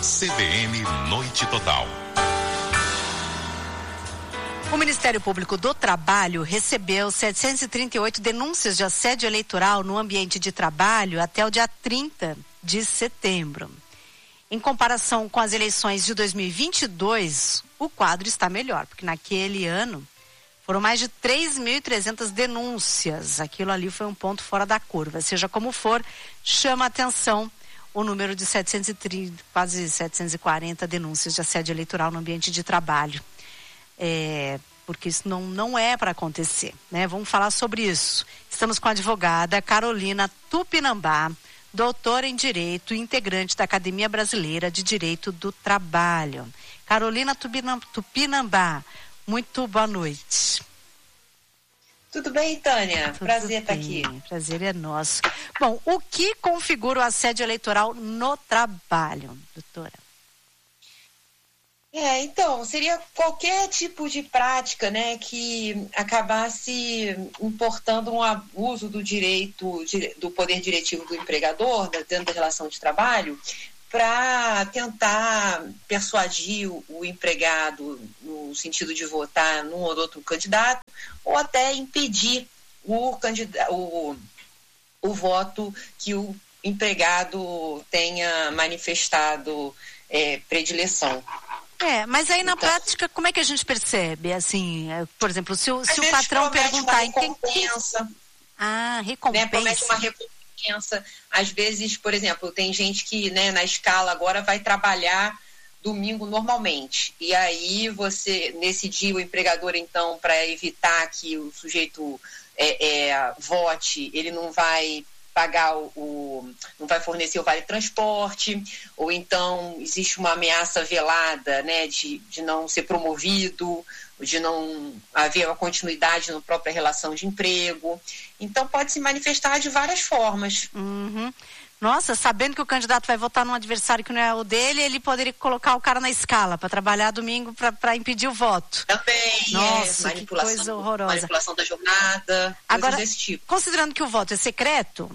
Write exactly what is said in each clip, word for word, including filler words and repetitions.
C B N Noite Total. O Ministério Público do Trabalho recebeu setecentas e trinta e oito denúncias de assédio eleitoral no ambiente de trabalho até o dia trinta de setembro. Em comparação com as eleições de dois mil e vinte e dois, o quadro está melhor, porque naquele ano foram mais de três mil e trezentas denúncias. Aquilo ali foi um ponto fora da curva. Seja como for, chama a atenção o número de setecentas e trinta, quase setecentas e quarenta denúncias de assédio eleitoral no ambiente de trabalho. É, porque isso não, não é para acontecer, né? Vamos falar sobre isso. Estamos com a advogada Carolina Tupinambá, doutora em Direito e integrante da Academia Brasileira de Direito do Trabalho. Carolina Tupinambá, muito boa noite. Tudo bem, Tânia? Tudo Prazer estar bem. aqui. Prazer é nosso. Bom, o que configura o assédio eleitoral no trabalho, doutora? É, então, seria qualquer tipo de prática, né, que acabasse importando um abuso do direito, do poder diretivo do empregador, dentro da relação de trabalho, para tentar persuadir o, o empregado no sentido de votar num ou outro candidato, ou até impedir o, candida- o, o voto que o empregado tenha manifestado é, predileção. É, mas aí na então, prática, como é que a gente percebe? Assim, por exemplo, se o, se o vezes patrão perguntar em quem... recompensa, Ah, né, recompensa. promete uma recompensa. Às vezes, por exemplo, tem gente que, né, na escala agora vai trabalhar domingo normalmente. E aí você, nesse dia, o empregador, então, para evitar que o sujeito é, é, vote, ele não vai pagar o, o não vai fornecer o vale transporte, ou então existe uma ameaça velada, né, de, de não ser promovido, de não haver uma continuidade na própria relação de emprego. Então pode se manifestar de várias formas. Uhum. Nossa, sabendo que o candidato vai votar num adversário que não é o dele, ele poderia colocar o cara na escala para trabalhar domingo para impedir o voto. Também. Nossa, é, manipulação, que coisa horrorosa. Manipulação da jornada, agora, coisas desse tipo. Considerando que o voto é secreto,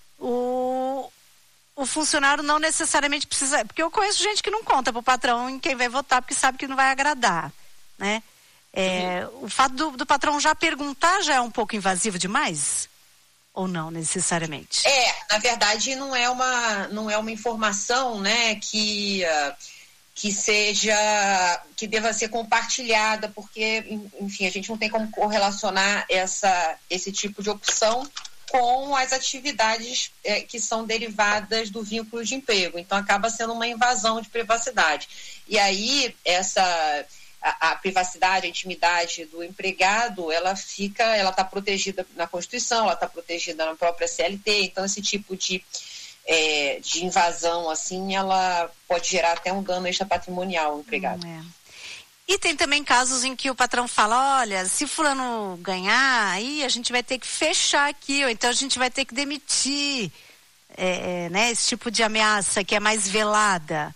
o, o funcionário não necessariamente precisa... Porque eu conheço gente que não conta pro patrão em quem vai votar porque sabe que não vai agradar, né? É, uhum. O fato do, do patrão já perguntar já é um pouco invasivo demais? Ou não necessariamente? É, na verdade não é uma, não é uma informação, né, que, uh, que seja, que deva ser compartilhada, porque, enfim, a gente não tem como correlacionar essa, esse tipo de opção com as atividades é, que são derivadas do vínculo de emprego. Então acaba sendo uma invasão de privacidade. E aí essa a, a privacidade, a intimidade do empregado, ela fica, ela está protegida na Constituição, ela está protegida na própria C L T. Então esse tipo de é, de invasão assim, ela pode gerar até um dano extrapatrimonial ao empregado. Hum, é. E tem também casos em que o patrão fala, olha, se fulano ganhar, aí a gente vai ter que fechar aqui, ou então a gente vai ter que demitir, é, né, esse tipo de ameaça que é mais velada.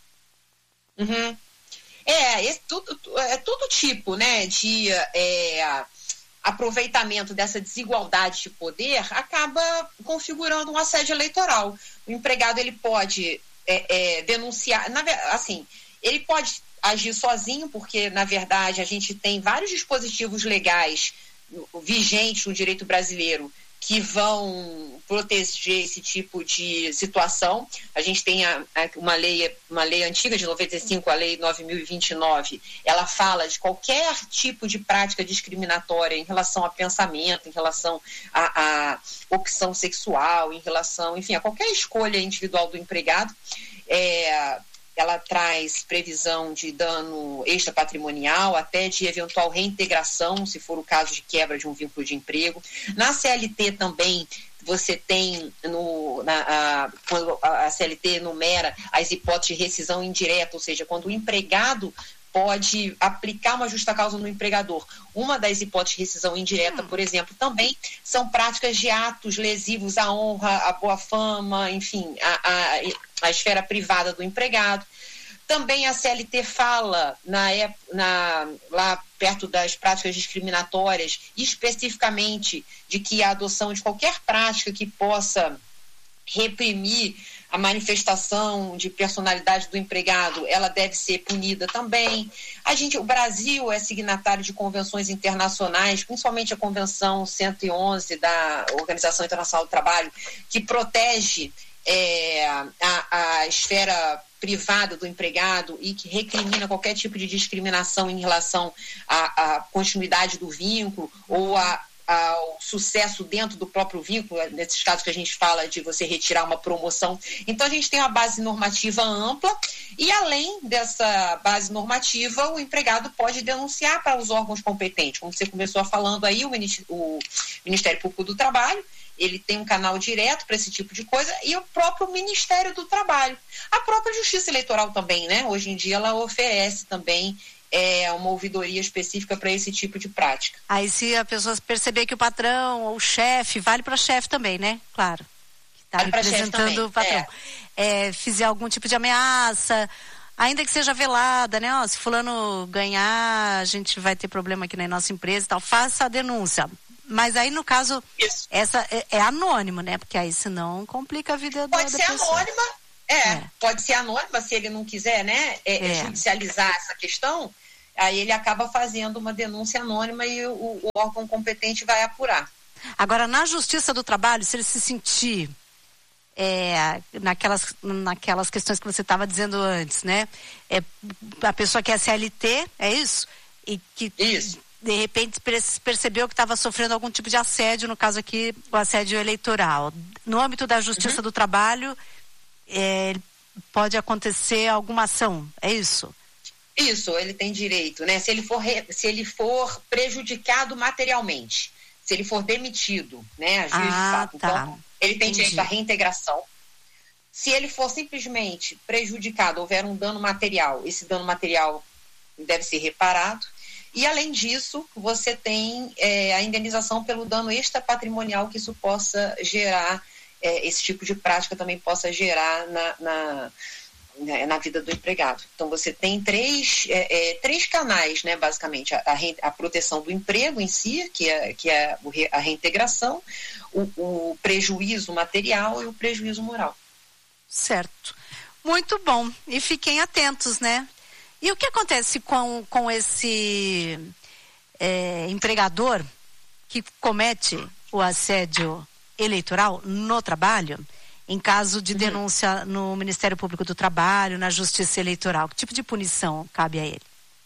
Uhum. É, esse, tudo, é todo tipo, né, de é, aproveitamento dessa desigualdade de poder acaba configurando um assédio eleitoral. O empregado, ele pode é, é, denunciar, na, assim, ele pode agir sozinho, porque, na verdade, a gente tem vários dispositivos legais vigentes no direito brasileiro que vão proteger esse tipo de situação. A gente tem a, a, uma, lei, uma lei antiga de noventa e cinco, a Lei nove mil e vinte e nove, ela fala de qualquer tipo de prática discriminatória em relação a pensamento, em relação a, a opção sexual, em relação, enfim, a qualquer escolha individual do empregado. É, ela traz previsão de dano extrapatrimonial, até de eventual reintegração, se for o caso de quebra de um vínculo de emprego. Na C L T também, você tem, no, na, a, quando a C L T enumera as hipóteses de rescisão indireta, ou seja, quando o empregado pode aplicar uma justa causa no empregador. Uma das hipóteses de rescisão indireta, por exemplo, também são práticas de atos lesivos à honra, à boa fama, enfim, a, a, a esfera privada do empregado. Também a C L T fala, na, na, lá perto das práticas discriminatórias, especificamente de que a adoção de qualquer prática que possa reprimir a a manifestação de personalidade do empregado, ela deve ser punida também. A gente, o Brasil é signatário de convenções internacionais, principalmente a Convenção cento e onze da Organização Internacional do Trabalho, que protege é, a, a esfera privada do empregado e que recrimina qualquer tipo de discriminação em relação à, à continuidade do vínculo ou a ao sucesso dentro do próprio vínculo, nesses casos que a gente fala de você retirar uma promoção. Então a gente tem uma base normativa ampla e além dessa base normativa, o empregado pode denunciar para os órgãos competentes, como você começou falando aí, o Ministério Público do Trabalho, ele tem um canal direto para esse tipo de coisa, e o próprio Ministério do Trabalho. A própria Justiça Eleitoral também, né? Hoje em dia ela oferece também é uma ouvidoria específica para esse tipo de prática. Aí se a pessoa perceber que o patrão ou o chefe, vale para chefe também, né? Claro. Que está vale representando o patrão. É. É, fizer algum tipo de ameaça, ainda que seja velada, né? Ó, se fulano ganhar, a gente vai ter problema aqui na nossa empresa e tal. Faça a denúncia. Mas aí, no caso, Isso. essa é, é anônimo, né? Porque aí senão complica a vida Pode da, da ser pessoa. anônima. É, é, pode ser anônima se ele não quiser, né, é, é. judicializar essa questão, aí ele acaba fazendo uma denúncia anônima e o, o órgão competente vai apurar. Agora, na Justiça do Trabalho, se ele se sentir é, naquelas, naquelas questões que você estava dizendo antes, né, é, a pessoa que é C L T, é isso? E que isso. de repente percebeu que estava sofrendo algum tipo de assédio, no caso aqui, o assédio eleitoral. No âmbito da Justiça uhum. do Trabalho, É, pode acontecer alguma ação, é isso? Isso, ele tem direito, né? Se ele for, re, se ele for prejudicado materialmente, se ele for demitido, né? A juiz ah, fato, tá. Então, ele tem Entendi. direito à reintegração. Se ele for simplesmente prejudicado, houver um dano material, esse dano material deve ser reparado. E, além disso, você tem é, a indenização pelo dano extrapatrimonial que isso possa gerar, É, esse tipo de prática também possa gerar na, na, na vida do empregado. Então, você tem três, é, é, três canais, né, basicamente, a, a proteção do emprego em si, que é, que é a reintegração, o, o prejuízo material e o prejuízo moral. Certo. Muito bom. E fiquem atentos, né? E o que acontece com, com esse é, empregador que comete o assédio eleitoral no trabalho, em caso de denúncia uhum. no Ministério Público do Trabalho, na Justiça Eleitoral? Que tipo de punição cabe a ele?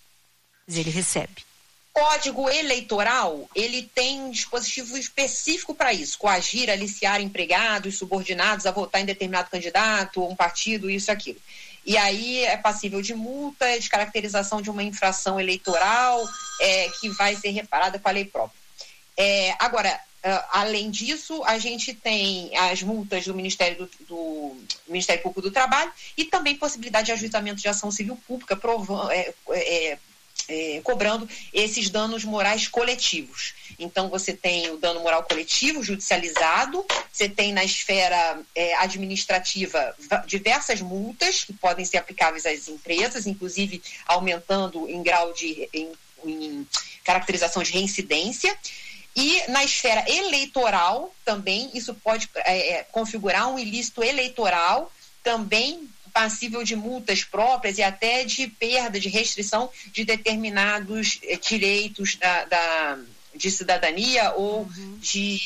Ele recebe. Código Eleitoral, ele tem um dispositivo específico para isso, coagir, aliciar empregados, subordinados a votar em determinado candidato, um partido, isso e aquilo. E aí é passível de multa, de caracterização de uma infração eleitoral, é, que vai ser reparada com a lei própria. É, agora, Uh, além disso, a gente tem as multas do Ministério, do, do Ministério Público do Trabalho e também possibilidade de ajuizamento de ação civil pública provando, é, é, é, cobrando esses danos morais coletivos. Então, você tem o dano moral coletivo judicializado, você tem na esfera é, administrativa diversas multas que podem ser aplicáveis às empresas, inclusive aumentando em grau de em, em caracterização de reincidência. E na esfera eleitoral também, isso pode é, configurar um ilícito eleitoral, também passível de multas próprias e até de perda, de restrição de determinados é, direitos da, da, de cidadania ou uhum. de,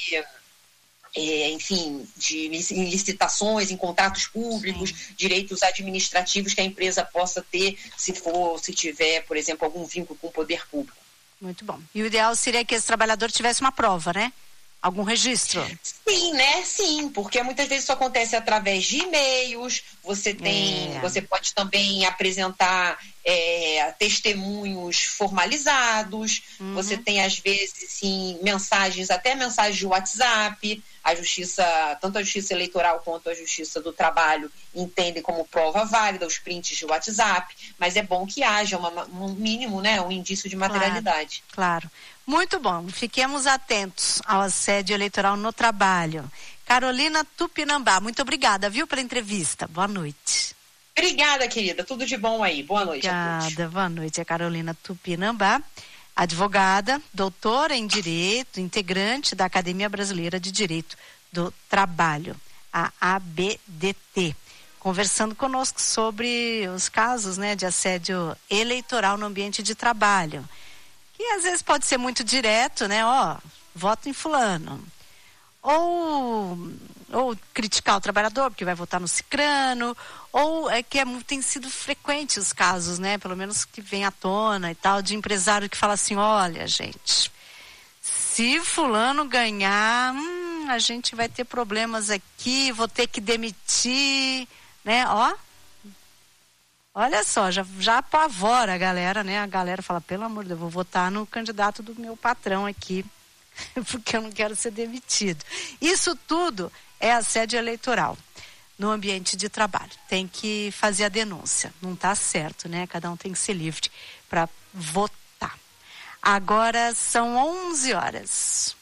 é, enfim, de em licitações, em contratos públicos, Sim. direitos administrativos que a empresa possa ter se for, se tiver, por exemplo, algum vínculo com o poder público. Muito bom. E o ideal seria que esse trabalhador tivesse uma prova, né? Algum registro? Sim, né? Sim, porque muitas vezes isso acontece através de e-mails, você tem, é. você pode também apresentar é, testemunhos formalizados, uhum. você tem às vezes, sim, mensagens, até mensagens de WhatsApp, a justiça, tanto a justiça eleitoral quanto a justiça do trabalho entendem como prova válida os prints de WhatsApp, mas é bom que haja uma, um mínimo, né, um indício de materialidade. Claro, claro. Muito bom, fiquemos atentos ao assédio eleitoral no trabalho. Carolina Tupinambá, muito obrigada, viu, pela entrevista. Boa noite. Obrigada, querida, tudo de bom aí. Boa noite obrigada, a todos. Obrigada, boa noite. A Carolina Tupinambá, advogada, doutora em Direito, integrante da Academia Brasileira de Direito do Trabalho, a A B D T. conversando conosco sobre os casos, né, de assédio eleitoral no ambiente de trabalho. Que às vezes pode ser muito direto, né? Ó, voto em fulano. Ou, ou criticar o trabalhador, porque vai votar no cicrano. Ou é que é, tem sido frequente os casos, né? Pelo menos que vem à tona e tal, de empresário que fala assim, olha, gente, se fulano ganhar, hum, a gente vai ter problemas aqui, vou ter que demitir, né? Ó, olha só, já, já apavora a galera, né? A galera fala, pelo amor de Deus, vou votar no candidato do meu patrão aqui, porque eu não quero ser demitido. Isso tudo é assédio eleitoral no ambiente de trabalho. Tem que fazer a denúncia. Não está certo, né? Cada um tem que ser livre para votar. Agora são onze horas.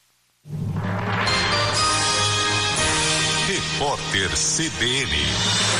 Repórter C B N.